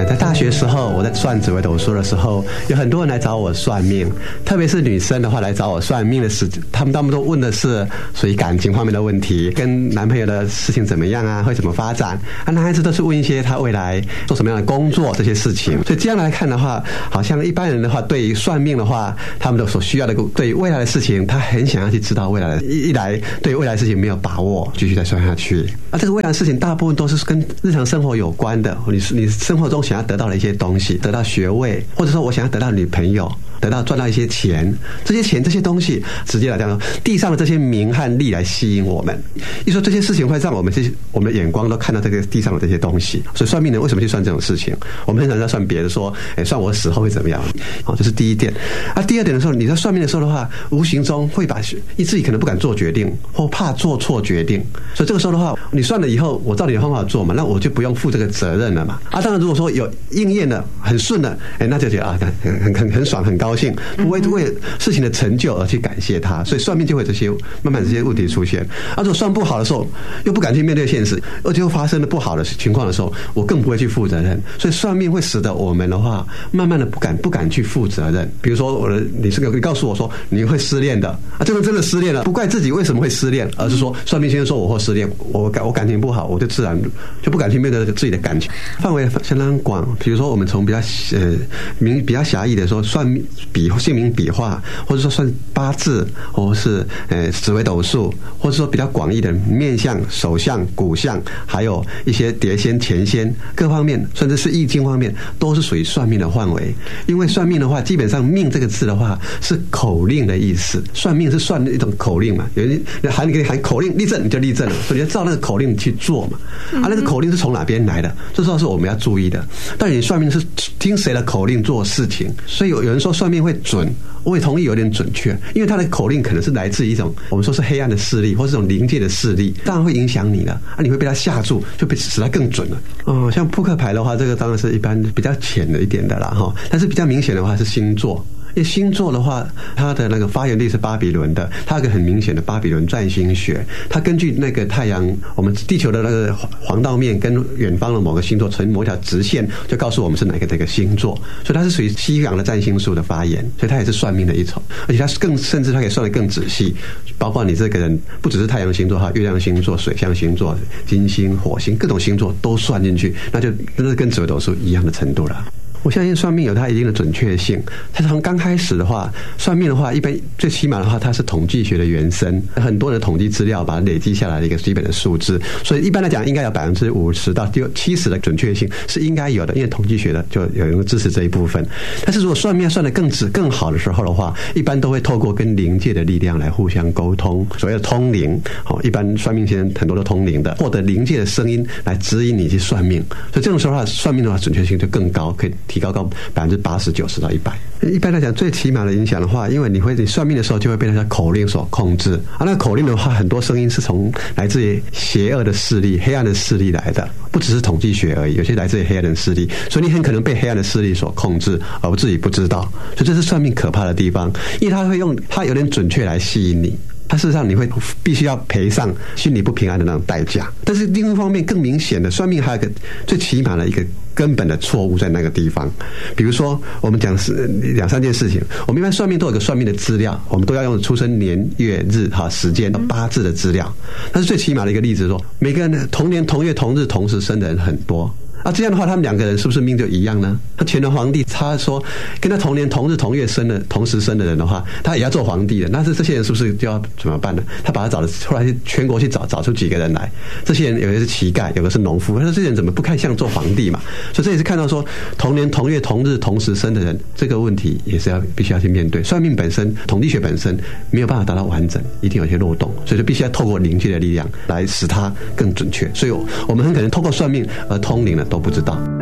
在大学时候，我在算紫微斗数的时候，有很多人来找我算命，特别是女生的话来找我算命的时，他们都问的是属于感情方面的问题，跟男朋友的事情怎么样啊，会怎么发展啊？男孩子都是问一些他未来做什么样的工作这些事情。所以这样来看的话，好像一般人的话，对于算命的话，他们都所需要的对未来的事情，他很想要去知道未来的，一来对未来的事情没有把握，继续再算下去。这个未来的事情大部分都是跟日常生活有关的，你生活中想要得到的一些东西，得到学位，或者说我想要得到女朋友，得到赚到一些钱，这些钱这些东西，直接来讲，地上的这些名和利来吸引我们。一说这些事情会让我们的眼光都看到这个地上的这些东西，所以算命人为什么去算这种事情？我们很常在算别的，说，算我死后会怎么样？这是第一点。第二点的时候，你在算命的时候的话，无形中会把自己可能不敢做决定，或怕做错决定。所以这个时候的话，你算了以后，我照你的方法做嘛，那我就不用负这个责任了嘛。当然如果说有应验了，很顺了，那就觉得很爽，很高兴，不会为事情的成就而去感谢他。所以算命就会慢慢这些问题出现。如果算不好的时候，又不敢去面对现实，而且又发生了不好的情况的时候，我更不会去负责任。所以算命会使得我们的话，慢慢的不敢去负责任。比如说你告诉我说你会失恋的这个真的失恋了，不怪自己为什么会失恋，而是说算命先生说我会失恋，我感情不好，我就自然就不敢去面对自己的感情。范围相当广，比如说我们从比较狭义的说算姓名笔画，或者说算八字，或是紫微斗数，或者说比较广义的面相、手相、骨相，还有一些碟仙、前仙各方面，甚至是易经方面，都是属于算命的范围。因为算命的话，基本上命这个字的话是口令的意思，算命是算一种口令嘛，有人喊口令立正你就立正了，所以你就照那个口令去做嘛。那个口令是从哪边来的？这时候是我们要注意的。但你算命是听谁的口令做事情，所以有人说算命会准，我也同意有点准确，因为他的口令可能是来自一种我们说是黑暗的势力，或是这种灵界的势力，当然会影响你的你会被他吓住，就使他更准了。像扑克牌的话，这个当然是一般比较浅的一点的啦但是比较明显的话是星座。因为星座的话，它的那个发源地是巴比伦的，它有个很明显的巴比伦占星学，它根据那个太阳，我们地球的那个黄道面跟远方的某个星座成某一条直线，就告诉我们是哪个星座，所以它是属于西洋的占星术的发言，所以它也是算命的一种，而且它甚至它可以算得更仔细，包括你这个人不只是太阳星座，还有月亮星座、水象星座、金星、火星各种星座都算进去，那就真的跟紫微斗数一样的程度了。我相信算命有它一定的准确性，它从刚开始的话，算命的话，一般最起码的话，它是统计学的原生，很多的统计资料把它累积下来的一个基本的数字，所以一般来讲应该有50%到70%的准确性是应该有的，因为统计学的就有人支持这一部分。但是如果算命算得更好的时候的话，一般都会透过跟灵界的力量来互相沟通，所谓的通灵，一般算命先生很多都通灵的，获得灵界的声音来指引你去算命，所以这种时候算命的话准确性就更高，可以提高80%、90%到100%。一般来讲，最起码的影响的话，因为你算命的时候就会被那些口令所控制那个口令的话，很多声音是从来自于邪恶的势力、黑暗的势力来的，不只是统计学而已，有些来自于黑暗的势力，所以你很可能被黑暗的势力所控制，而自己不知道。所以这是算命可怕的地方，因为它会用它有点准确来吸引你。它事实上你会必须要赔上心理不平安的那种代价。但是另一方面更明显的，算命还有一个最起码的一个根本的错误在那个地方。比如说我们讲2-3件事情，我们一般算命都有个算命的资料，我们都要用出生年月日时间八字的资料。但是最起码的一个例子说，每个人同年同月同日同时生的人很多这样的话他们2个人是不是命就一样呢？他乾隆皇帝他说跟他同年同日同月同时生的人的话，他也要做皇帝的，那这些人是不是就要怎么办呢？他把他后来全国去找出几个人来，这些人有的是乞丐，有的是农夫，他说这些人怎么不看像做皇帝嘛？所以这也是看到说同年同月同日同时生的人，这个问题也是必须要去面对。算命本身统计学本身没有办法达到完整，一定有一些漏洞，所以就必须要透过灵界的力量来使它更准确。所以我们很可能透过算命而通灵了都不知道。